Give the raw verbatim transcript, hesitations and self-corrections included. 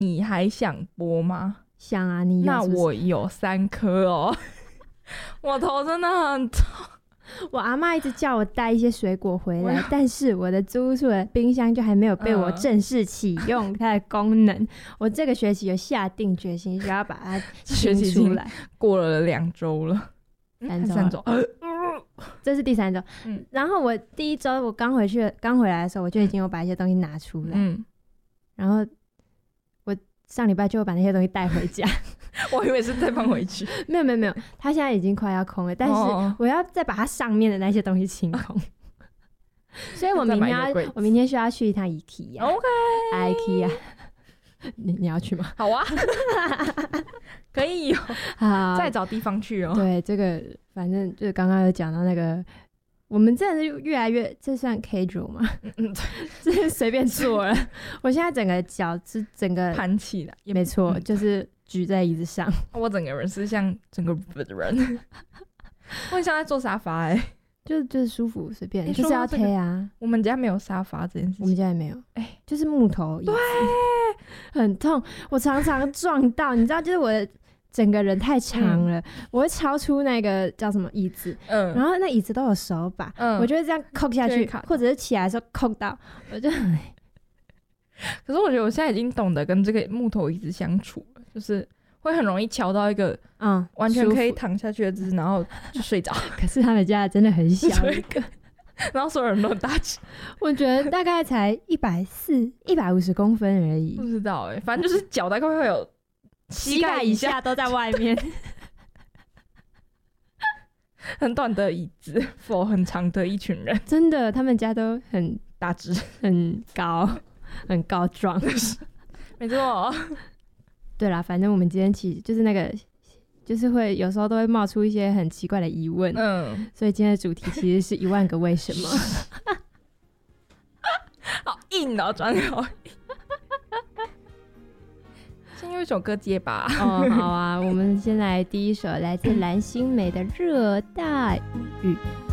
你还想播吗？ 想啊，你有那是不是我有三颗哦，我头真的很痛。 我阿嬷一直叫我带一些水果回来我要， 但是我的租屋处的冰箱就还没有被我嗯正式启用它的功能。我这个学期有下定决心，需要把它学期已经清出来。 过了两周了， 三周三周， 这是第三周。 嗯然后我第一周我刚回去刚回来的时候，我就已经有把一些东西拿出来， 嗯， 然后我上礼拜就把那些东西带回家。 我以为是再放回去。 没有没有没有，它现在已经快要空了，但是哦我要再把它上面的那些东西清空。所以我明天要再买一个柜子我明天需要去一趟 IKEA。 OK， IKEA 你你要去吗？ 好啊，可以哦， 好， 再找地方去哦。 对这个，反正就是刚刚有讲到那个，我们真的是越来越，这算 casual 吗？ 嗯嗯， 这是随便做了。我现在整个脚是整个， 盘起来，也没错， 嗯就是举在椅子上。 我整个人是像整个人，我很像在坐沙发哎、欸。 就就是舒服，随便， 欸就是要说到这个推啊。 我们家没有沙发这件事我们情， 家也没有， 哎、 就是木头椅子，很痛，我常常撞到，你知道，就是我的整个人太长了，我会超出那个叫什么椅子， 嗯， 然后那椅子都有手把， 嗯我就会这样扣下去就会卡，到或者是起来的时候扣到，我就可是我觉得我现在已经懂得跟这个木头椅子相处了，就是会很容易瞧到一个嗯完全可以舒服躺下去的姿势，然后就睡着， 可是他们家真的很小就一个， 然后所有人都很大只， 我觉得大概才一百四、一百五十公分而已不，知道哎、反正就是脚大概会有膝盖以下都在外面。 很短的椅子，for 很长的一群人， 真的，他们家都很大只， 很高，很高壮。 没错。 对啦，反正我们今天起就是那个，就是会有时候都会冒出一些很奇怪的疑问， 嗯， 所以今天的主题其实是一万个为什么。 好硬哦，转好硬。先用一首歌接吧。 哦，好啊，我们先来第一首来自蓝心湄的《热带雨》。